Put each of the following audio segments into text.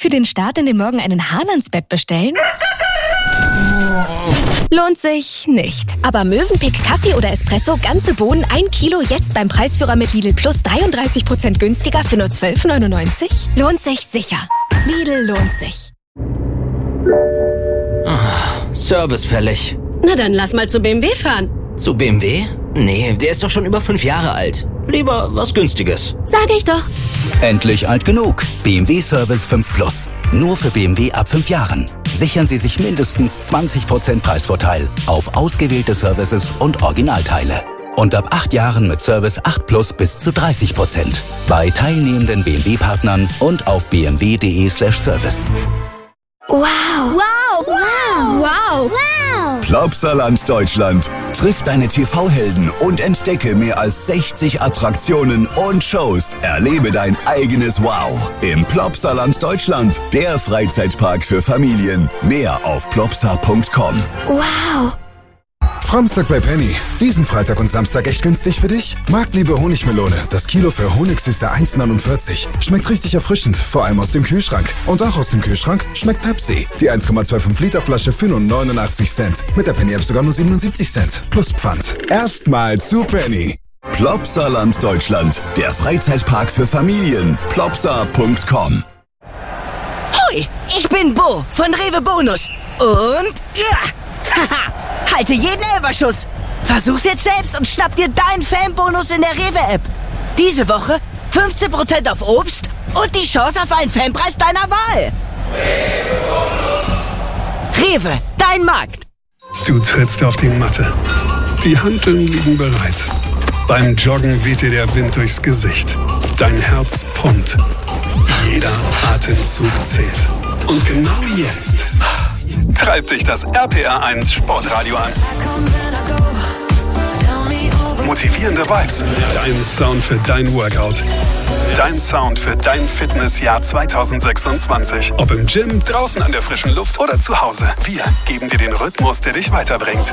für den Start in den Morgen einen Hahn ans Bett bestellen? Lohnt sich nicht. Aber Mövenpick Kaffee oder Espresso, ganze Bohnen, 1 Kilo, jetzt beim Preisführer mit Lidl Plus 33% günstiger für nur 12,99? Lohnt sich sicher. Lidl lohnt sich. Service fällig. Na dann lass mal zu BMW fahren. Zu BMW? Nee, der ist doch schon über 5 Jahre alt. Lieber was Günstiges. Sag ich doch. Endlich alt genug. BMW Service 5 Plus. Nur für BMW ab 5 Jahren. Sichern Sie sich mindestens 20% Preisvorteil auf ausgewählte Services und Originalteile. Und ab 8 Jahren mit Service 8 Plus bis zu 30%. Bei teilnehmenden BMW-Partnern und auf bmw.de/service. Wow. Wow. Wow. Wow. Wow! Plopsaland Deutschland. Triff deine TV-Helden und entdecke mehr als 60 Attraktionen und Shows. Erlebe dein eigenes Wow im Plopsaland Deutschland, der Freizeitpark für Familien. Mehr auf plopsa.com. Wow. Framstag bei Penny. Diesen Freitag und Samstag echt günstig für dich? Marktliebe Honigmelone. Das Kilo für Honigsüße 1,49. Schmeckt richtig erfrischend, vor allem aus dem Kühlschrank. Und auch aus dem Kühlschrank schmeckt Pepsi. Die 1,25 Liter Flasche für nur 89 Cent. Mit der Penny App sogar nur 77 Cent. Plus Pfand. Erstmal zu Penny. Plopsaland Deutschland, der Freizeitpark für Familien. Plopsa.com. Hoi, ich bin Bo von Rewe Bonus. Und haha, halte jeden Elferschuss. Versuch's jetzt selbst und schnapp dir deinen Fanbonus in der Rewe-App. Diese Woche 15% auf Obst und die Chance auf einen Fanpreis deiner Wahl. Rewe, dein Markt. Du trittst auf die Matte. Die Hanteln liegen bereit. Beim Joggen weht dir der Wind durchs Gesicht. Dein Herz pumpt. Jeder Atemzug zählt. Und genau jetzt treibt dich das RPR1 Sportradio an. Motivierende Vibes. Dein Sound für dein Workout. Dein Sound für dein Fitnessjahr 2026. Ob im Gym, draußen an der frischen Luft oder zu Hause. Wir geben dir den Rhythmus, der dich weiterbringt.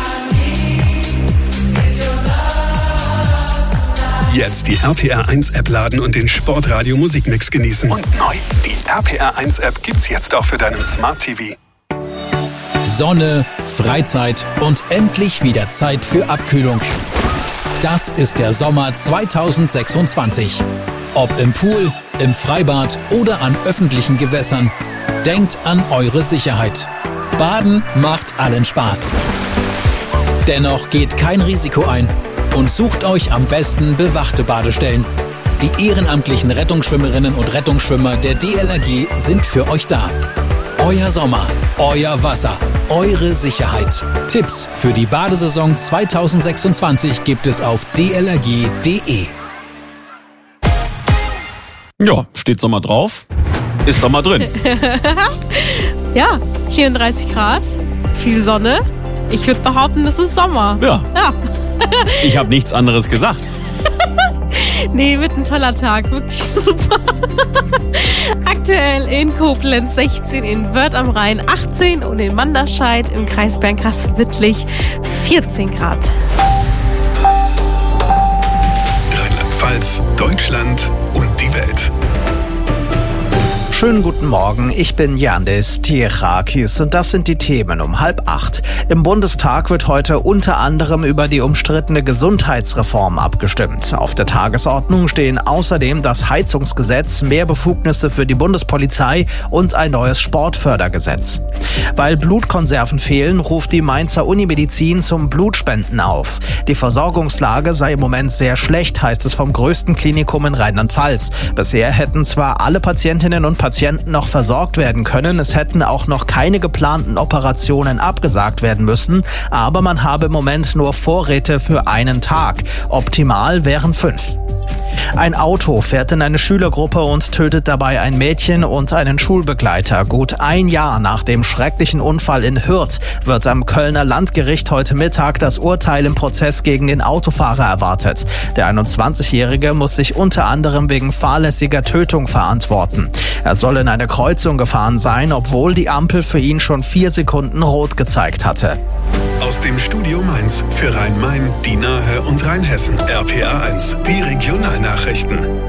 Jetzt die RPR1-App laden und den Sportradio Musikmix genießen. Und neu, die RPR1-App gibt's jetzt auch für deinen Smart TV. Sonne, Freizeit und endlich wieder Zeit für Abkühlung. Das ist der Sommer 2026. Ob im Pool, im Freibad oder an öffentlichen Gewässern, denkt an eure Sicherheit. Baden macht allen Spaß. Dennoch geht kein Risiko ein und sucht euch am besten bewachte Badestellen. Die ehrenamtlichen Rettungsschwimmerinnen und Rettungsschwimmer der DLRG sind für euch da. Euer Sommer, euer Wasser, eure Sicherheit. Tipps für die Badesaison 2026 gibt es auf dlrg.de. Ja, steht Sommer drauf, ist Sommer drin. Ja, 34 Grad, viel Sonne. Ich würde behaupten, es ist Sommer. Ja. Ich habe nichts anderes gesagt. Nee, wird ein toller Tag, wirklich super. Aktuell in Koblenz 16, in Wörth am Rhein 18 und in Manderscheid im Kreis Bernkastel-Wittlich 14 Grad. Rheinland-Pfalz, Deutschland und die Welt. Schönen guten Morgen, ich bin Yandis Tirakis und das sind die Themen um 7:30. Im Bundestag wird heute unter anderem über die umstrittene Gesundheitsreform abgestimmt. Auf der Tagesordnung stehen außerdem das Heizungsgesetz, mehr Befugnisse für die Bundespolizei und ein neues Sportfördergesetz. Weil Blutkonserven fehlen, ruft die Mainzer Unimedizin zum Blutspenden auf. Die Versorgungslage sei im Moment sehr schlecht, heißt es vom größten Klinikum in Rheinland-Pfalz. Bisher hätten zwar alle Patientinnen und Patienten noch versorgt werden können, es hätten auch noch keine geplanten Operationen abgesagt werden müssen, aber man habe im Moment nur Vorräte für einen Tag. Optimal wären 5. Ein Auto fährt in eine Schülergruppe und tötet dabei ein Mädchen und einen Schulbegleiter. Gut ein Jahr nach dem schrecklichen Unfall in Hürth wird am Kölner Landgericht heute Mittag das Urteil im Prozess gegen den Autofahrer erwartet. Der 21-Jährige muss sich unter anderem wegen fahrlässiger Tötung verantworten. Er soll in eine Kreuzung gefahren sein, obwohl die Ampel für ihn schon 4 Sekunden rot gezeigt hatte. Aus dem Studio Mainz für Rhein-Main, die Nahe und Rheinhessen. RPR1, die Regionalnachrichten.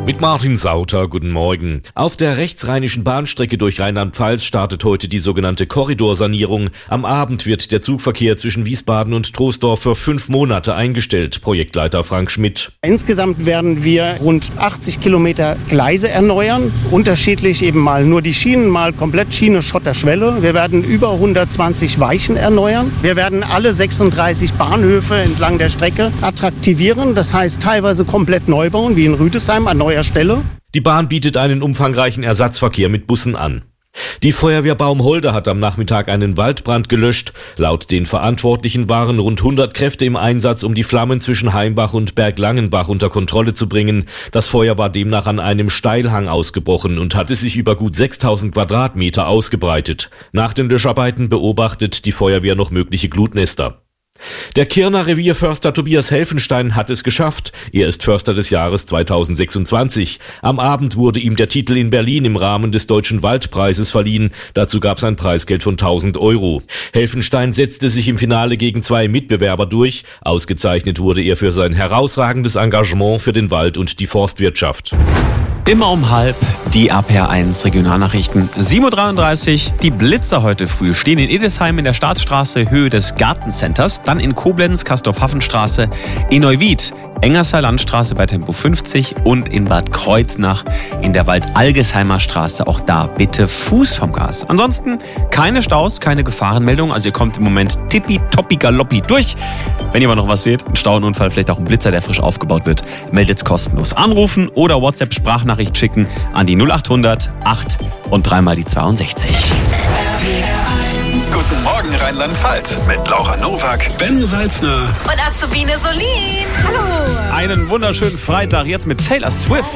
Mit Martin Sauter, guten Morgen. Auf der rechtsrheinischen Bahnstrecke durch Rheinland-Pfalz startet heute die sogenannte Korridorsanierung. Am Abend wird der Zugverkehr zwischen Wiesbaden und Troisdorf für 5 Monate eingestellt, Projektleiter Frank Schmidt. Insgesamt werden wir rund 80 Kilometer Gleise erneuern, unterschiedlich eben mal nur die Schienen, mal komplett Schiene, Schotter, Schwelle. Wir werden über 120 Weichen erneuern. Wir werden alle 36 Bahnhöfe entlang der Strecke attraktivieren, das heißt teilweise komplett neu bauen, wie in Rüdesheim an neuer Stelle. Die Bahn bietet einen umfangreichen Ersatzverkehr mit Bussen an. Die Feuerwehr Baumholder hat am Nachmittag einen Waldbrand gelöscht. Laut den Verantwortlichen waren rund 100 Kräfte im Einsatz, um die Flammen zwischen Heimbach und Berglangenbach unter Kontrolle zu bringen. Das Feuer war demnach an einem Steilhang ausgebrochen und hatte sich über gut 6000 Quadratmeter ausgebreitet. Nach den Löscharbeiten beobachtet die Feuerwehr noch mögliche Glutnester. Der Kirner Revierförster Tobias Helfenstein hat es geschafft. Er ist Förster des Jahres 2026. Am Abend wurde ihm der Titel in Berlin im Rahmen des Deutschen Waldpreises verliehen. Dazu gab es ein Preisgeld von 1.000 Euro. Helfenstein setzte sich im Finale gegen 2 Mitbewerber durch. Ausgezeichnet wurde er für sein herausragendes Engagement für den Wald und die Forstwirtschaft. Immer um 12:30 die APR1 Regionalnachrichten. 7.33 Uhr, die Blitzer heute früh stehen in Edesheim in der Staatsstraße Höhe des Gartencenters, dann in Koblenz, Castorf-Haffenstraße, in Neuwied, Engerser Landstraße bei Tempo 50 und in Bad Kreuznach in der Wald-Algesheimer Straße. Auch da bitte Fuß vom Gas. Ansonsten keine Staus, keine Gefahrenmeldung. Also ihr kommt im Moment tippitoppi galoppi durch. Wenn ihr aber noch was seht, ein Stauunfall, vielleicht auch ein Blitzer, der frisch aufgebaut wird, meldet's kostenlos. Anrufen oder WhatsApp-Sprachnachricht schicken an die 0800 8 und 3 mal die 62. Guten Morgen Rheinland-Pfalz mit Laura Nowak, Ben Salzner Und Azubine Solin. Hallo. Einen wunderschönen Freitag jetzt mit Taylor Swift.